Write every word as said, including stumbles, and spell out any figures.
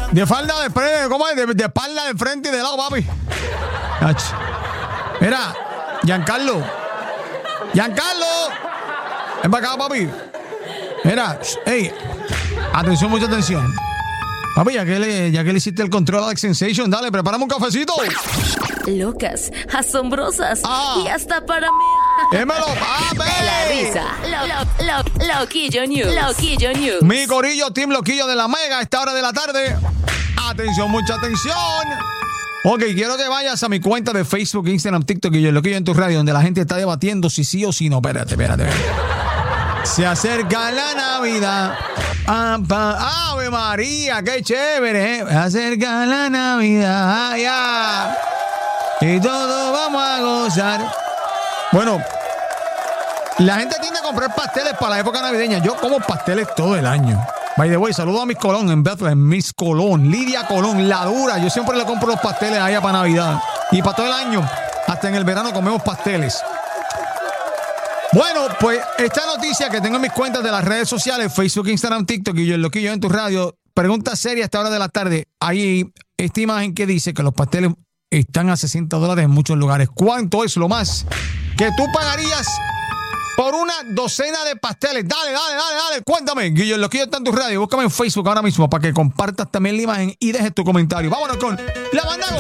De falda de frente, ¿cómo es? De, de espalda de frente y de lado, papi. Ach. Mira, Giancarlo. Giancarlo. Ven para acá, papi. Mira, hey. Atención, mucha atención. Papi, ya que le, ya que le hiciste el control a Alex Sensation, dale, prepárame un cafecito. Locas, asombrosas Ah. y hasta para mí. Démelo, papi. De la risa. Lo, lo, lo, Loquillo News. Loquillo News. Mi corillo, Team Loquillo de la Mega, a esta hora de la tarde. Atención, mucha atención. Ok, quiero que vayas a mi cuenta de Facebook, Instagram, TikTok y yo, Loquillo en tu radio, donde la gente está debatiendo si sí o si no. Espérate, espérate, espérate. Se acerca la Navidad. Ah, pa, ¡Ave María! ¡Qué chévere! ¿eh? Se acerca la Navidad. Ya. Y todos vamos a gozar. Bueno, la gente tiende a comprar pasteles para la época navideña. Yo como pasteles todo el año. By the way, saludo a Miss Colón en Bethlehem. Miss Colón, Lidia Colón, la dura. Yo siempre le compro los pasteles a ella para Navidad. Y para todo el año. Hasta en el verano comemos pasteles. Bueno, pues esta noticia que tengo en mis cuentas de las redes sociales, Facebook, Instagram, TikTok y yo, el Loquillo en tu radio, pregunta seria a esta hora de la tarde. Hay esta imagen que dice que los pasteles están a sesenta dólares en muchos lugares. ¿Cuánto es lo más que tú pagarías por una docena de pasteles? Dale, dale, dale, dale. Cuéntame. Guillo, el Loquillo está en tu radio. Búscame en Facebook ahora mismo para que compartas también la imagen y dejes tu comentario. Vámonos con la banda.